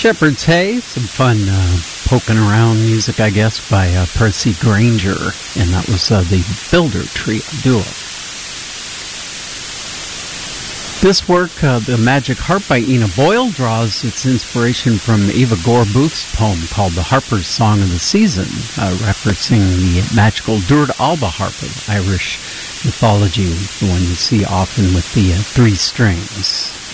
Shepherd's Hay, some fun poking around music, I guess, by Percy Granger, and that was the Builder Duo. This work, The Magic Harp by Ina Boyle, draws its inspiration from Eva Gore Booth's poem called The Harper's Song of the Season, referencing the magical Dúrd Alba harp of Irish mythology, the one you see often with the three strings.